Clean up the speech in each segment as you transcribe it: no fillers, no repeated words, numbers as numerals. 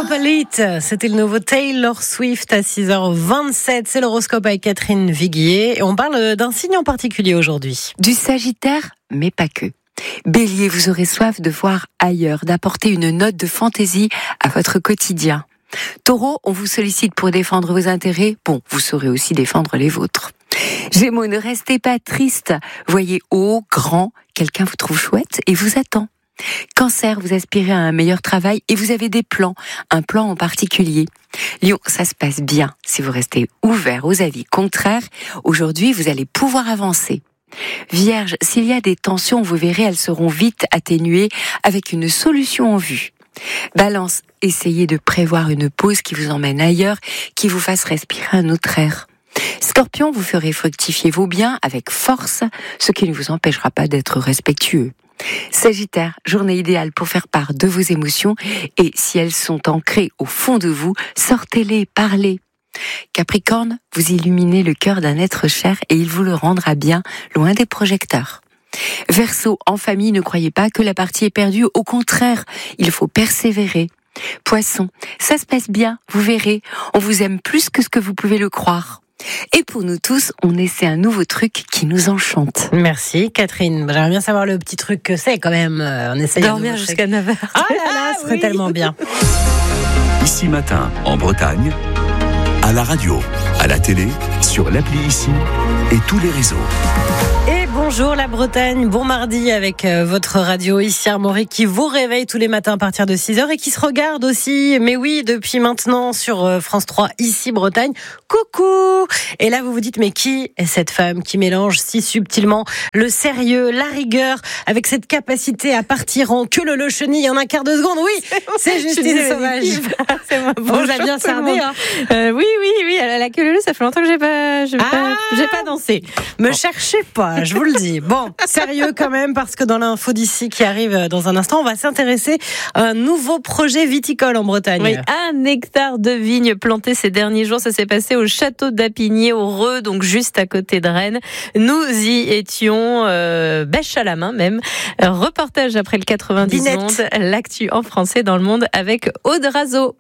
Complete, c'était le nouveau Taylor Swift à 6h27. C'est l'horoscope avec Catherine Viguier. Et on parle d'un signe en particulier aujourd'hui. Du Sagittaire, mais pas que. Bélier, vous aurez soif de voir ailleurs, d'apporter une note de fantaisie à votre quotidien. Taureau, on vous sollicite pour défendre vos intérêts. Bon, vous saurez aussi défendre les vôtres. Gémeaux, ne restez pas triste. Voyez haut, grand, quelqu'un vous trouve chouette et vous attend. Cancer, vous aspirez à un meilleur travail et vous avez des plans, un plan en particulier. Lion, ça se passe bien si vous restez ouvert aux avis contraires. Aujourd'hui, vous allez pouvoir avancer. Vierge, s'il y a des tensions, vous verrez, elles seront vite atténuées avec une solution en vue. Balance, essayez de prévoir une pause qui vous emmène ailleurs, qui vous fasse respirer un autre air. Scorpion, vous ferez fructifier vos biens avec force, ce qui ne vous empêchera pas d'être respectueux. Sagittaire, journée idéale pour faire part de vos émotions et si elles sont ancrées au fond de vous, sortez-les, parlez. Capricorne, vous illuminez le cœur d'un être cher et il vous le rendra bien loin des projecteurs. Verseau, en famille, ne croyez pas que la partie est perdue, au contraire, il faut persévérer. Poisson, ça se passe bien, vous verrez, on vous aime plus que ce que vous pouvez le croire. Et pour nous tous, on essaie un nouveau truc qui nous enchante. Merci Catherine. J'aimerais bien savoir le petit truc que c'est quand même. On essaye dormir jusqu'à 9h. Ah là là, ce serait tellement bien. Ici Matin, en Bretagne, à la radio, à la télé, sur l'appli Ici et tous les réseaux. Et bonjour la Bretagne, bon mardi avec votre radio Ici Armorique qui vous réveille tous les matins à partir de 6h et qui se regarde aussi, mais oui, depuis maintenant sur France 3 Ici Bretagne. Coucou! Et là vous vous dites, mais qui est cette femme qui mélange si subtilement le sérieux, la rigueur, avec cette capacité à partir en queue le chenille en un quart de seconde? Oui, c'est Justine Sauvage. C'est moi. Bon, vous a bien cerné, hein. Oui, la queue leu, ça fait longtemps que j'ai pas dansé. Me cherchez pas, je vous le dis. Bon, sérieux quand même, parce que dans l'info d'ici qui arrive dans un instant, on va s'intéresser à un nouveau projet viticole en Bretagne. Oui, 1 hectare de vignes plantées ces derniers jours. Ça s'est passé au château d'Apigné, au Reux, donc juste à côté de Rennes. Nous y étions, bêche à la main même. Reportage après le 90 Monde, l'actu en français dans le monde avec Aude Razo.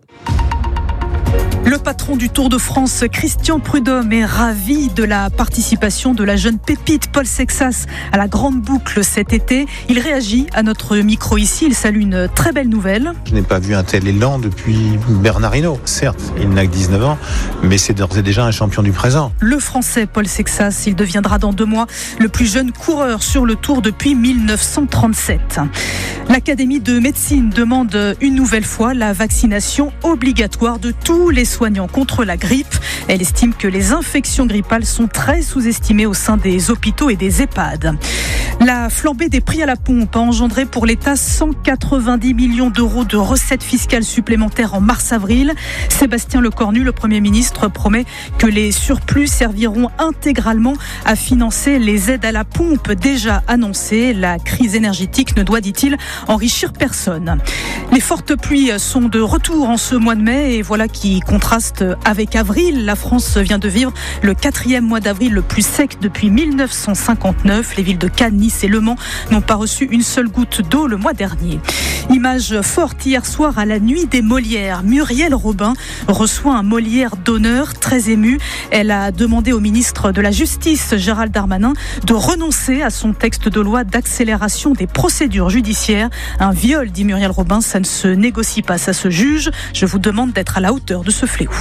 Le patron du Tour de France, Christian Prudhomme, est ravi de la participation de la jeune pépite Paul Sexas à la grande boucle cet été. Il réagit à notre micro ici. Il salue une très belle nouvelle. Je n'ai pas vu un tel élan depuis Bernard Hinault. Certes, il n'a que 19 ans, mais c'est d'ores et déjà un champion du présent. Le Français Paul Sexas, il deviendra dans 2 mois le plus jeune coureur sur le Tour depuis 1937. L'Académie de médecine demande une nouvelle fois la vaccination obligatoire de tous les soignants contre la grippe. Elle estime que les infections grippales sont très sous-estimées au sein des hôpitaux et des EHPAD. La flambée des prix à la pompe a engendré pour l'État 190 millions d'euros de recettes fiscales supplémentaires en mars-avril. Sébastien Lecornu, le Premier ministre, promet que les surplus serviront intégralement à financer les aides à la pompe déjà annoncées. La crise énergétique ne doit, dit-il, enrichir personne. Les fortes pluies sont de retour en ce mois de mai et voilà qui contraste avec avril. La France vient de vivre le 4e mois d'avril le plus sec depuis 1959. Les villes de Cannes, Nice et Le Mans n'ont pas reçu une seule goutte d'eau le mois dernier. Image forte hier soir à la nuit des Molières. Muriel Robin reçoit un Molière d'honneur, très émue. Elle a demandé au ministre de la Justice, Gérald Darmanin, de renoncer à son texte de loi d'accélération des procédures judiciaires. Un viol, dit Muriel Robin, ça ne se négocie pas, ça se juge. Je vous demande d'être à la hauteur de ce fléau.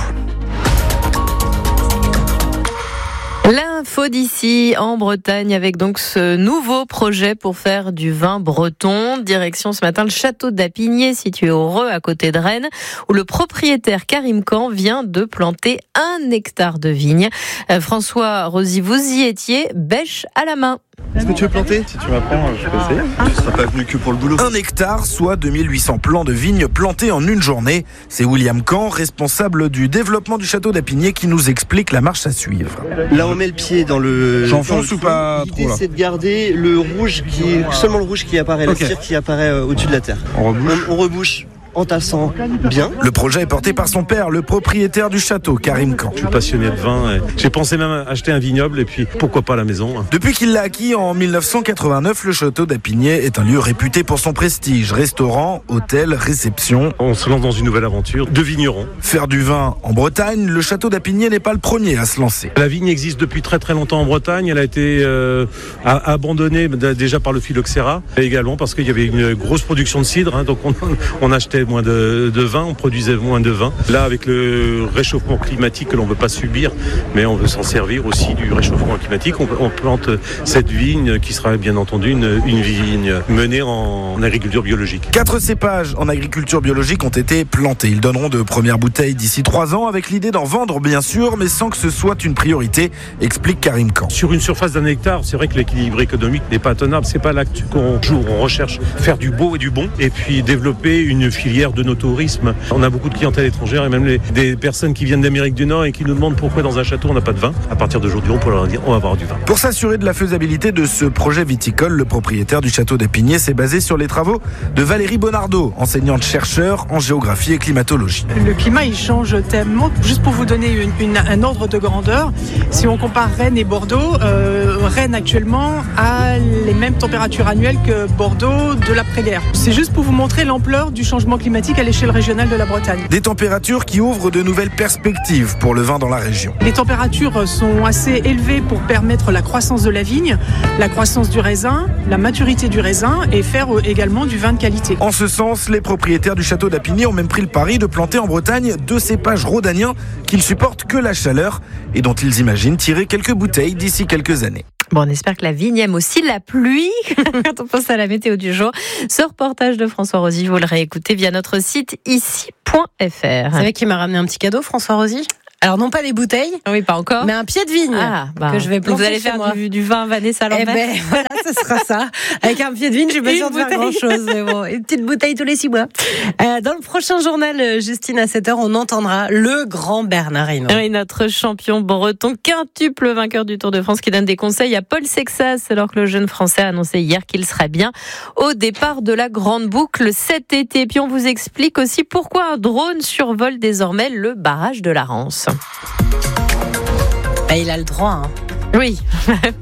L'info d'ici en Bretagne avec donc ce nouveau projet pour faire du vin breton. Direction ce matin le château d'Apigné situé au Reux à côté de Rennes où le propriétaire Karim Khan vient de planter 1 hectare de vignes. François Rosy, vous y étiez, bêche à la main. Est-ce que tu veux planter? Si tu m'apprends, je peux essayer. Tu ne seras pas venu que pour le boulot. 1 hectare, soit 2800 plants de vignes plantés en une journée. C'est William Khan, responsable du développement du château d'Apigné, qui nous explique la marche à suivre. Là, on met le pied dans le... J'enfonce ou pas trop là? L'idée, c'est de garder le rouge seulement le rouge qui apparaît, la cire qui apparaît au-dessus de la terre. On rebouche. On rebouche en tassant bien. Le projet est porté par son père, le propriétaire du château, Karim Khan. Je suis passionné de vin. Et j'ai pensé même acheter un vignoble et puis pourquoi pas la maison. Depuis qu'il l'a acquis en 1989, le château d'Apigné est un lieu réputé pour son prestige. Restaurant, hôtel, réception. On se lance dans une nouvelle aventure de vigneron. Faire du vin en Bretagne, le château d'Apigné n'est pas le premier à se lancer. La vigne existe depuis très très longtemps en Bretagne. Elle a été abandonnée déjà par le phylloxéra et également parce qu'il y avait une grosse production de cidre. Donc on achetait moins de vin, on produisait moins de vin. Là, avec le réchauffement climatique que l'on ne veut pas subir, mais on veut s'en servir aussi du réchauffement climatique, on plante cette vigne qui sera bien entendu une vigne menée en agriculture biologique. 4 cépages en agriculture biologique ont été plantés. Ils donneront de premières bouteilles d'ici 3 ans avec l'idée d'en vendre bien sûr, mais sans que ce soit une priorité, explique Karim Khan. Sur une surface d'1 hectare, c'est vrai que l'équilibre économique n'est pas tenable. C'est pas là qu'on joue. On recherche faire du beau et du bon et puis développer une filière de no-tourisme. On a beaucoup de clientèle étrangère et même des personnes qui viennent d'Amérique du Nord et qui nous demandent pourquoi dans un château on n'a pas de vin. À partir d'aujourd'hui, on peut leur dire on va avoir du vin. Pour s'assurer de la faisabilité de ce projet viticole, le propriétaire du château d'Apigné s'est basé sur les travaux de Valérie Bonardo, enseignante-chercheur en géographie et climatologie. Le climat, il change tellement. Juste pour vous donner un ordre de grandeur, si on compare Rennes et Bordeaux, Rennes actuellement a les mêmes températures annuelles que Bordeaux de l'après-guerre. C'est juste pour vous montrer l'ampleur du changement climatique à l'échelle régionale de la Bretagne. Des températures qui ouvrent de nouvelles perspectives pour le vin dans la région. Les températures sont assez élevées pour permettre la croissance de la vigne, la croissance du raisin, la maturité du raisin et faire également du vin de qualité. En ce sens, les propriétaires du château d'Apigné ont même pris le pari de planter en Bretagne 2 cépages rhodaniens qui ne supportent que la chaleur et dont ils imaginent tirer quelques bouteilles d'ici quelques années. Bon, on espère que la vigne aime aussi la pluie quand on pense à la météo du jour. Ce reportage de François Rosy, vous le réécoutez via notre site ici.fr. Vous savez qui m'a ramené un petit cadeau, François Rosy ? Alors non pas des bouteilles, oui pas encore, mais un pied de vigne que je vais planter. Vous allez faire du vin Vanessa à l'envers. Eh ben voilà, ce sera ça. Avec un pied de vigne, j'ai pas besoin de faire grand chose. Mais bon, une petite bouteille tous les 6 mois. Dans le prochain journal, Justine, à 7h, on entendra le grand Bernard Hinault. Oui, notre champion breton, quintuple vainqueur du Tour de France, qui donne des conseils à Paul Sexas, alors que le jeune Français a annoncé hier qu'il serait bien au départ de la grande boucle cet été. Puis on vous explique aussi pourquoi un drone survole désormais le barrage de la Rance. Il a le droit, hein. Oui. Pourquoi ?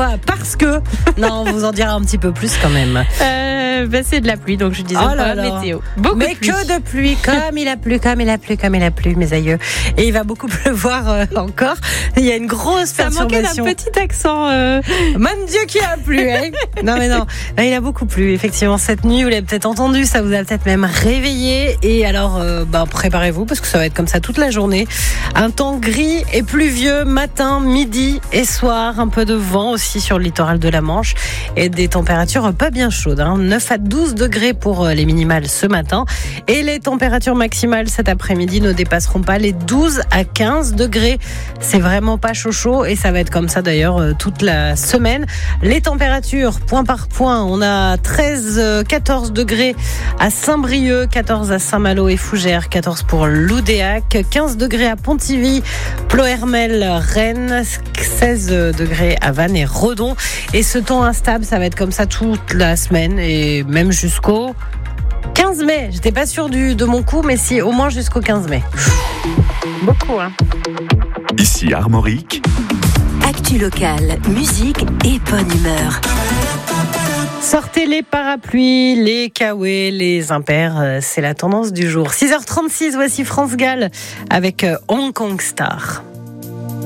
Parce que... Non, on vous en dira un petit peu plus quand même. C'est de la pluie, donc je disais pas météo. Mais que de pluie, comme il a plu, mes aïeux. Et il va beaucoup pleuvoir encore. Il y a une grosse perturbation. Ça manquait d'un petit accent. Mon Dieu qui a plu, hein. Non, mais non. Il a beaucoup plu, effectivement, cette nuit. Vous l'avez peut-être entendu, ça vous a peut-être même réveillé. Et alors, préparez-vous, parce que ça va être comme ça toute la journée. Un temps gris et pluvieux, matin, midi et soir. Un peu de vent aussi sur le littoral de la Manche. Et des températures pas bien chaudes, hein. 9 à 12 degrés pour les minimales ce matin. Et les températures maximales cet après-midi ne dépasseront pas les 12 à 15 degrés. C'est vraiment pas chaud et ça va être comme ça d'ailleurs toute la semaine. Les températures, point par point, on a 13-14 degrés à Saint-Brieuc, 14 à Saint-Malo et Fougères, 14 pour Loudéac, 15 degrés à Pontivy, Plohermel, Rennes, 16 degrés à Vannes et Redon. Et ce temps instable, ça va être comme ça toute la semaine et même jusqu'au 15 mai. J'étais pas sûre de mon coup, mais si, au moins jusqu'au 15 mai. Beaucoup, hein. Ici Armorique. Actu locale, musique et bonne humeur. Sortez les parapluies, les kawaii, les impairs, c'est la tendance du jour. 6h36, voici France Gall avec Hong Kong Star.